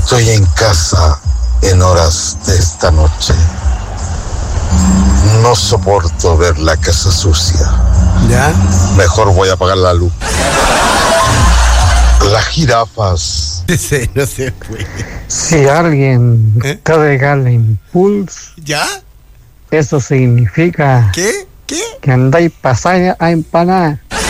Estoy en casa en horas de esta noche. No soporto ver la casa sucia. ¿Ya? Mejor voy a apagar la luz. Las jirafas. Ese no se puede. Si alguien te regala impulso, ¿Ya? eso significa ¿Qué? ¿Qué? que andáis pasando a empanar.